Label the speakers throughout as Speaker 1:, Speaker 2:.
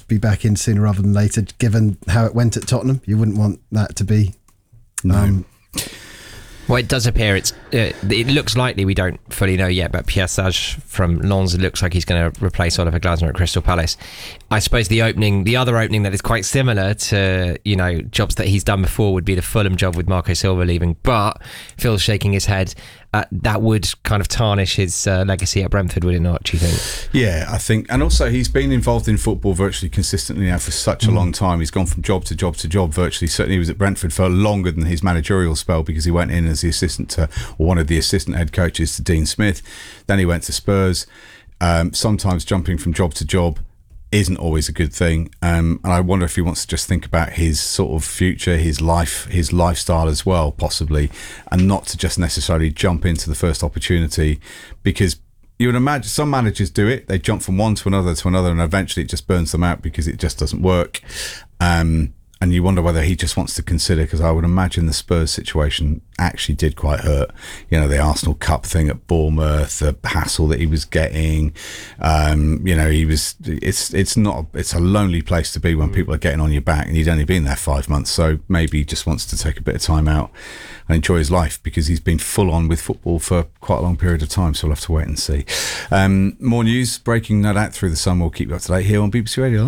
Speaker 1: to be back in sooner rather than later, given how it went at Tottenham. You wouldn't want that to be...
Speaker 2: Well, it does appear it looks likely, we don't fully know yet, but Pierre Sage from Lens looks like he's going to replace Oliver Glasner at Crystal Palace. I suppose the other opening that is quite similar to, jobs that he's done before would be the Fulham job with Marco Silva leaving, but Phil's shaking his head. That would kind of tarnish his legacy at Brentford, would it not, do you think?
Speaker 3: Yeah, I think. And also, he's been involved in football virtually consistently now for such a long time. He's gone from job to job to job virtually. Certainly, he was at Brentford for longer than his managerial spell because he went in as the assistant to, or one of the assistant head coaches to Dean Smith. Then he went to Spurs. Sometimes jumping from job to job isn't always a good thing, and I wonder if he wants to just think about his sort of future, his life, his lifestyle as well, possibly, and not to just necessarily jump into the first opportunity, because you would imagine some managers do it. They jump from one to another, and eventually it just burns them out because it just doesn't work. And you wonder whether he just wants to consider, because I would imagine the Spurs situation actually did quite hurt. The Arsenal Cup thing at Bournemouth, the hassle that he was getting. It's a lonely place to be when people are getting on your back, and he'd only been there 5 months. So maybe he just wants to take a bit of time out and enjoy his life, because he's been full on with football for quite a long period of time. So we'll have to wait and see. More news breaking, no doubt, through the sun. We'll keep you up to date here on BBC Radio.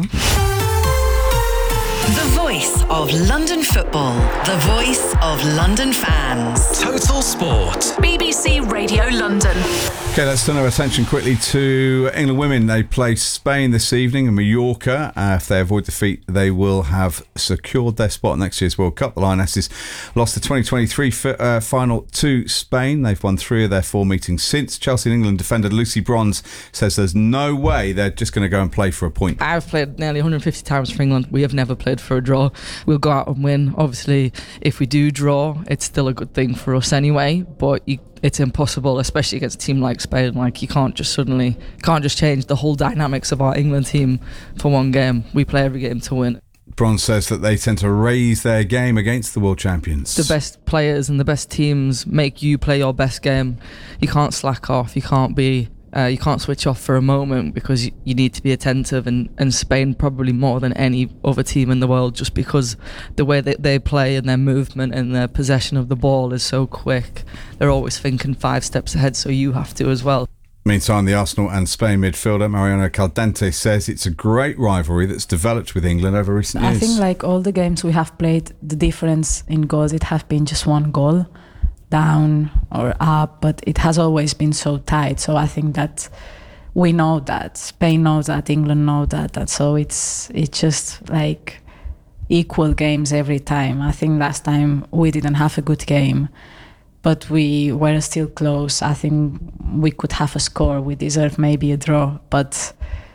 Speaker 4: The voice of London football. The voice of London fans.
Speaker 5: Total Sport.
Speaker 4: BBC Radio London.
Speaker 3: Okay, let's turn our attention quickly to England women. They play Spain this evening in Mallorca. If they avoid defeat, they will have secured their spot in next year's World Cup. The Lionesses lost the 2023 final to Spain. They've won 3 of their 4 meetings since. Chelsea and England defender Lucy Bronze says there's no way they're just going to go and play for a point.
Speaker 6: I've played nearly 150 times for England. We have never played for a draw. We'll go out and win. Obviously, if we do draw, it's still a good thing for us anyway, but it's impossible, especially against a team like Spain. You can't just change the whole dynamics of our England team for one game. We play every game to win.
Speaker 3: Bronze says that they tend to raise their game against the world champions.
Speaker 6: The best players and the best teams make you play your best game. You can't slack off. You can't switch off for a moment, because you need to be attentive, and Spain probably more than any other team in the world, just because the way that they play and their movement and their possession of the ball is so quick. They're always thinking 5 steps ahead, so you have to as well.
Speaker 3: Meantime, the Arsenal and Spain midfielder Mariana Caldente says it's a great rivalry that's developed with England over recent years.
Speaker 7: I think all the games we have played, the difference in goals, it has been just one goal down or up, but it has always been so tight. So I think that we know that, Spain knows that, England knows that, and so it's just equal games every time. I think last time we didn't have a good game, but we were still close. I think we could have a score. We deserve maybe a draw, but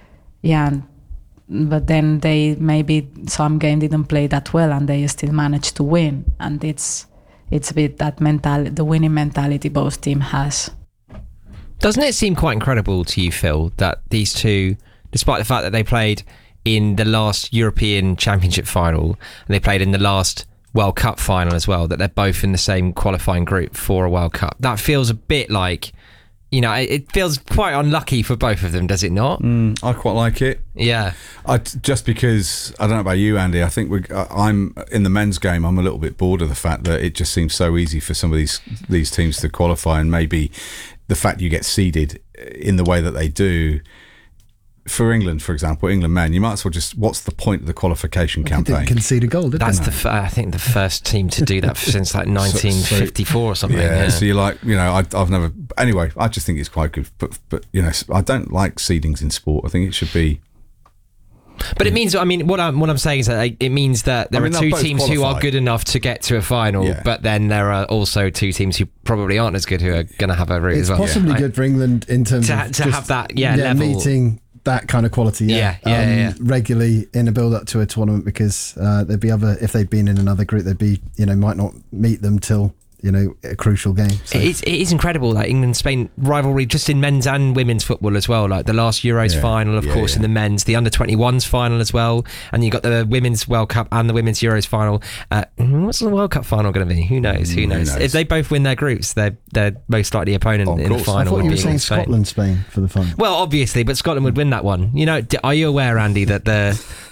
Speaker 7: then they maybe some game didn't play that well and they still managed to win, and it's a bit that mentality, the winning mentality both team has.
Speaker 2: Doesn't it seem quite incredible to you, Phil, that these two, despite the fact that they played in the last European Championship final and they played in the last World Cup final as well, that they're both in the same qualifying group for a World Cup? That feels a bit like, it feels quite unlucky for both of them, does it not?
Speaker 3: I quite like it.
Speaker 2: Yeah.
Speaker 3: Just because, I don't know about you, Andy, I think I'm in the men's game, I'm a little bit bored of the fact that it just seems so easy for some of these teams to qualify, and maybe the fact you get seeded in the way that they do. For England, for example, England men, you might as well just, what's the point of the qualification campaign?
Speaker 1: They didn't concede a goal, did
Speaker 2: That's
Speaker 1: they?
Speaker 2: I think the first team to do that since 1954 or something.
Speaker 3: Yeah, so you're I've never, anyway, I just think it's quite good, but I don't like seedings in sport. I think it should be.
Speaker 2: But it means, what I'm saying is that it means that there are 2 teams who are good enough to get to a final, but then there are also 2 teams who probably aren't as good who are going to have a route as well.
Speaker 1: It's possibly good for England in terms of
Speaker 2: have that level.
Speaker 1: Meeting that kind of quality regularly in a build up to a tournament, because there'd be if they'd been in another group, they'd be might not meet them till a crucial game. So.
Speaker 2: It is incredible, England-Spain rivalry, just in men's and women's football as well. The last Euros final, of course, in the men's, the under-21s final as well, and you got the Women's World Cup and the Women's Euros final. What's the World Cup final going to be? Who knows? Who knows? If they both win their groups, their most likely opponent in the final.
Speaker 1: I thought
Speaker 2: would
Speaker 1: you
Speaker 2: be
Speaker 1: were saying Scotland, Spain for the final.
Speaker 2: Well, obviously, but Scotland would win that one. Are you aware, Andy, that the